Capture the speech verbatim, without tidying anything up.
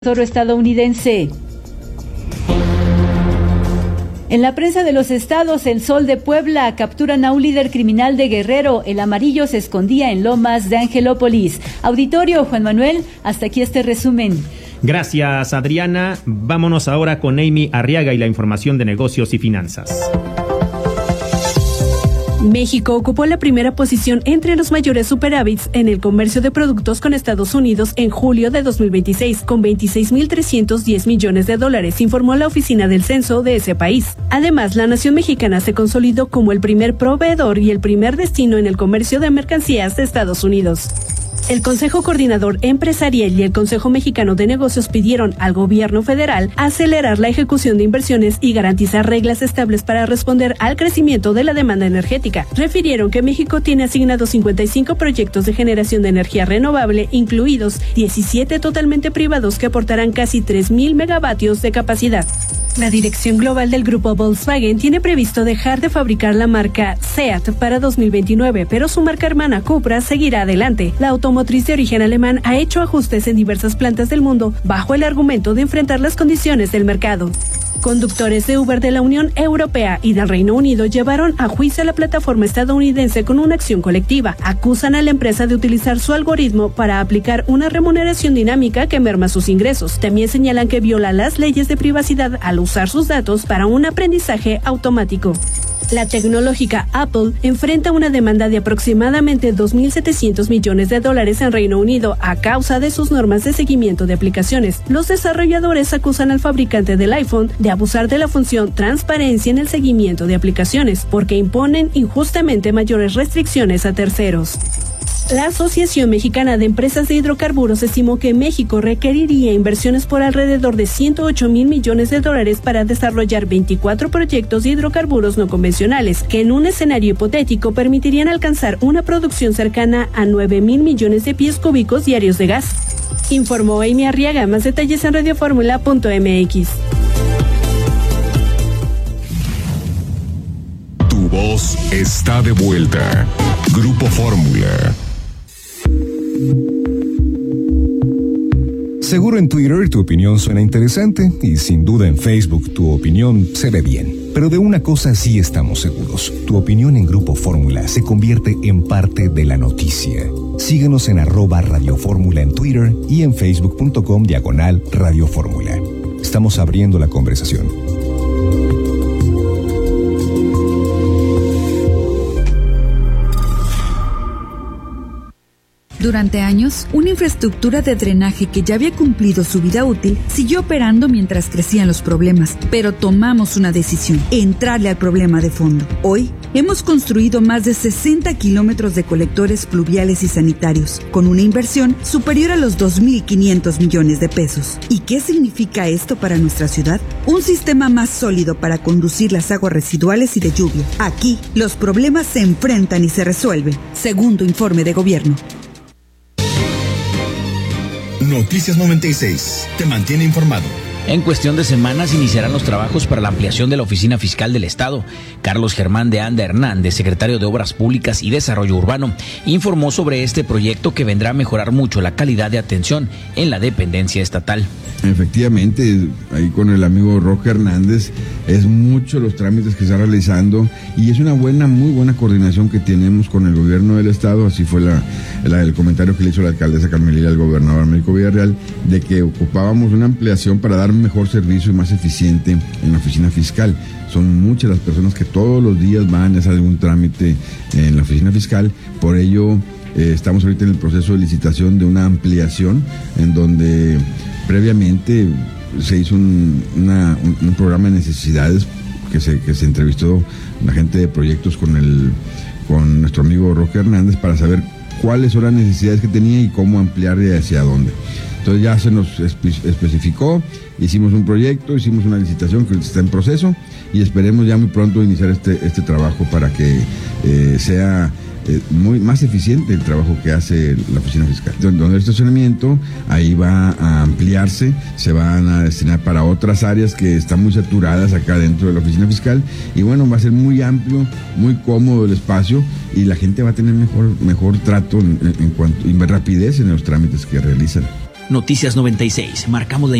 Tesoro estadounidense. En la prensa de los estados, El Sol de Puebla, capturan a un líder criminal de Guerrero. El amarillo se escondía en Lomas de Angelópolis. Auditorio, Juan Manuel, hasta aquí este resumen. Gracias, Adriana. Vámonos ahora con Amy Arriaga y la información de negocios y finanzas. México ocupó la primera posición entre los mayores superávits en el comercio de productos con Estados Unidos en julio de dos mil veintiséis, con veintiséis mil trescientos diez millones de dólares, informó la Oficina del Censo de ese país. Además, la nación mexicana se consolidó como el primer proveedor y el primer destino en el comercio de mercancías de Estados Unidos. El Consejo Coordinador Empresarial y el Consejo Mexicano de Negocios pidieron al gobierno federal acelerar la ejecución de inversiones y garantizar reglas estables para responder al crecimiento de la demanda energética. Refirieron que México tiene asignados cincuenta y cinco proyectos de generación de energía renovable, incluidos diecisiete totalmente privados que aportarán casi tres mil megavatios de capacidad. La dirección global del grupo Volkswagen tiene previsto dejar de fabricar la marca SEAT para dos mil veintinueve, pero su marca hermana Cupra seguirá adelante. La automotriz de origen alemán ha hecho ajustes en diversas plantas del mundo bajo el argumento de enfrentar las condiciones del mercado. Conductores de Uber de la Unión Europea y del Reino Unido llevaron a juicio a la plataforma estadounidense con una acción colectiva. Acusan a la empresa de utilizar su algoritmo para aplicar una remuneración dinámica que merma sus ingresos. También señalan que viola las leyes de privacidad al usar sus datos para un aprendizaje automático. La tecnológica Apple enfrenta una demanda de aproximadamente dos mil setecientos millones de dólares en Reino Unido a causa de sus normas de seguimiento de aplicaciones. Los desarrolladores acusan al fabricante del iPhone de abusar de la función transparencia en el seguimiento de aplicaciones, porque imponen injustamente mayores restricciones a terceros. La Asociación Mexicana de Empresas de Hidrocarburos estimó que México requeriría inversiones por alrededor de ciento ocho mil millones de dólares para desarrollar veinticuatro proyectos de hidrocarburos no convencionales, que en un escenario hipotético permitirían alcanzar una producción cercana a nueve mil millones de pies cúbicos diarios de gas. Informó Amy Arriaga. Más detalles en radioformula punto m x. Tu voz está de vuelta. Grupo Fórmula. Seguro en Twitter tu opinión suena interesante y sin duda en Facebook tu opinión se ve bien. Pero de una cosa sí estamos seguros. Tu opinión en Grupo Fórmula se convierte en parte de la noticia. Síguenos en arroba Radio Fórmula en Twitter y en facebook punto com diagonal Radio Fórmula. Estamos abriendo la conversación. Durante años, una infraestructura de drenaje que ya había cumplido su vida útil siguió operando mientras crecían los problemas, pero tomamos una decisión: entrarle al problema de fondo. Hoy, hemos construido más de sesenta kilómetros de colectores pluviales y sanitarios, con una inversión superior a los dos mil quinientos millones de pesos. ¿Y qué significa esto para nuestra ciudad? Un sistema más sólido para conducir las aguas residuales y de lluvia. Aquí, los problemas se enfrentan y se resuelven. Segundo informe de gobierno. Noticias noventa y seis te mantiene informado. En cuestión de semanas iniciarán los trabajos para la ampliación de la Oficina Fiscal del Estado. Carlos Germán de Anda Hernández, secretario de Obras Públicas y Desarrollo Urbano, informó sobre este proyecto que vendrá a mejorar mucho la calidad de atención en la dependencia estatal. Efectivamente, ahí con el amigo Roque Hernández, es mucho los trámites que se están realizando y es una buena, muy buena coordinación que tenemos con el gobierno del estado. Así fue la, la, el comentario que le hizo la alcaldesa Carmelilla al gobernador Américo Villarreal, de que ocupábamos una ampliación para dar un mejor servicio y más eficiente en la oficina fiscal. Son muchas las personas que todos los días van a hacer algún trámite en la oficina fiscal, por ello eh, estamos ahorita en el proceso de licitación de una ampliación en donde previamente se hizo un, una, un, un programa de necesidades que se, que se entrevistó la gente de proyectos con, el, con nuestro amigo Roque Hernández para saber cuáles son las necesidades que tenía y cómo ampliar y hacia dónde. Entonces ya se nos espe- especificó, hicimos un proyecto, hicimos una licitación que está en proceso y esperemos ya muy pronto iniciar este, este trabajo para que eh, sea eh, muy más eficiente el trabajo que hace la oficina fiscal. Donde el estacionamiento ahí va a ampliarse, se van a destinar para otras áreas que están muy saturadas acá dentro de la oficina fiscal y bueno, va a ser muy amplio, muy cómodo el espacio y la gente va a tener mejor, mejor trato en, en cuanto y rapidez en los trámites que realizan. Noticias noventa y seis, marcamos la